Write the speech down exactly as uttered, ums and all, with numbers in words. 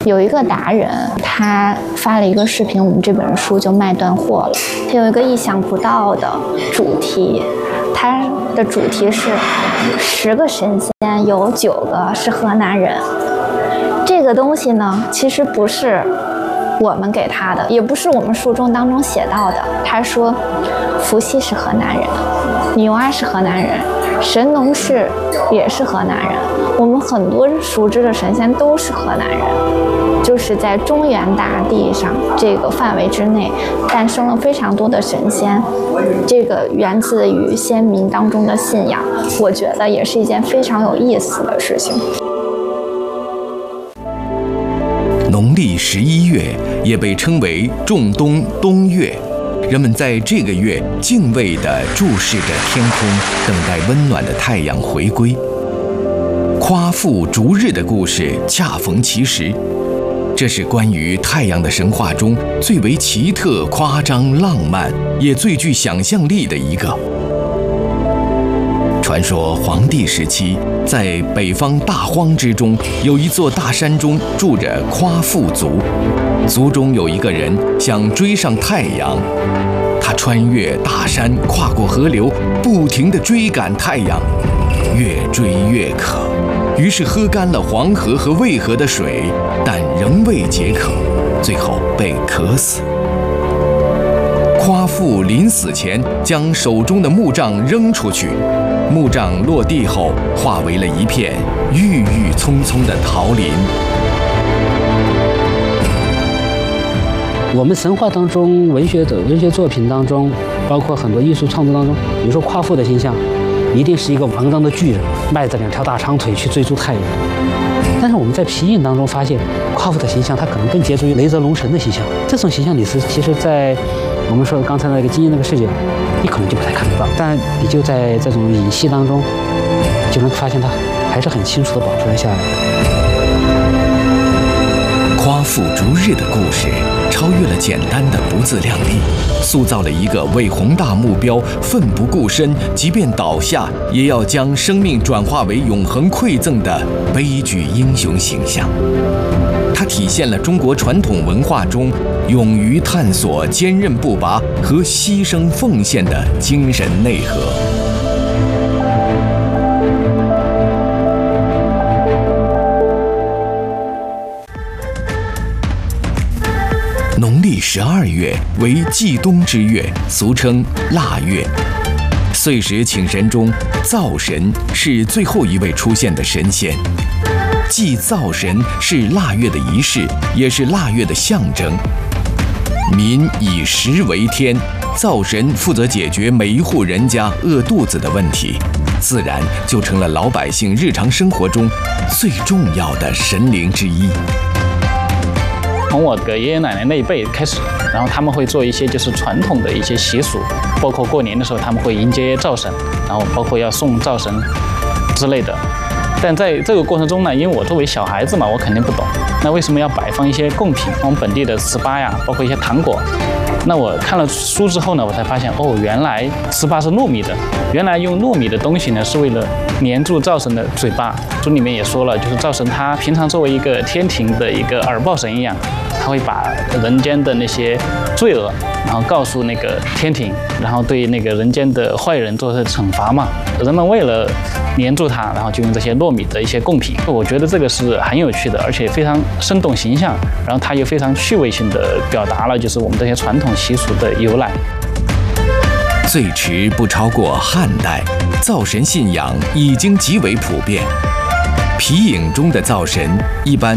有一个达人，他发了一个视频，我们这本书就卖断货了。他有一个意想不到的主题，他的主题是十个神仙有九个是河南人。这个东西呢，其实不是我们给他的，也不是我们书中当中写到的。他说，伏羲是河南人，女娲是河南人，神农氏也是河南人，我们很多熟知的神仙都是河南人。就是在中原大地上这个范围之内，诞生了非常多的神仙，这个源自于先民当中的信仰，我觉得也是一件非常有意思的事情。 农历十一月也被称为仲冬冬月，人们在这个月敬畏地注视着天空，等待温暖的太阳回归。夸父逐日的故事恰逢其时，这是关于太阳的神话中最为奇特、夸张、浪漫，也最具想象力的一个。传说黄帝时期，在北方大荒之中，有一座大山中住着夸父族，族中有一个人想追上太阳，他穿越大山，跨过河流，不停地追赶太阳，越追越渴，于是喝干了黄河和渭河的水，但仍未解渴，最后被渴死。夸父临死前将手中的木杖扔出去，木杖落地后化为了一片郁郁葱葱的桃林。 我们神话当中、文学的文学作品当中，包括很多艺术创作当中，比如说夸父的形象，一定是一个庞大的巨人，迈着两条大长腿去追逐太阳。但是我们在皮影当中发现，夸父的形象他可能更接近于雷泽龙神的形象。这种形象你是其实在我们说刚才那个金鹰那个世界，你可能就不太看得到，但你就在这种影戏当中，就能发现它还是很清楚地保存下来。 夸父逐日的故事超越了简单的不自量力，塑造了一个为宏大目标奋不顾身，即便倒下也要将生命转化为永恒馈赠的悲剧英雄形象。它体现了中国传统文化中勇于探索、坚韧不拔和牺牲奉献的精神内核。农历十二月为祭冬之月，俗称腊月。岁时请神中，灶神是最后一位出现的神仙。祭灶神是腊月的仪式，也是腊月的象征。民以食为天，灶神负责解决每一户人家饿肚子的问题，自然就成了老百姓日常生活中最重要的神灵之一。 从我的爷爷奶奶那一辈开始，然后他们会做一些就是传统的一些习俗，包括过年的时候他们会迎接灶神，然后包括要送灶神之类的。但在这个过程中呢，因为我作为小孩子嘛，我肯定不懂，那为什么要摆放一些贡品，我们本地的糍粑呀，包括一些糖果。那我看了书之后呢，我才发现哦，原来糍粑是糯米的，原来用糯米的东西呢是为了黏住灶神的嘴巴。书里面也说了，就是灶神他平常作为一个天庭的一个耳报神一样，他会把人间的那些罪恶，然后告诉那个天庭，然后对那个人间的坏人做的惩罚嘛。人们为了黏住它，然后就用这些糯米的一些贡品。我觉得这个是很有趣的，而且非常生动形象，然后它又非常趣味性的表达了就是我们这些传统习俗的由来。 最迟不超过汉代，灶神信仰已经极为普遍。皮影中的灶神一般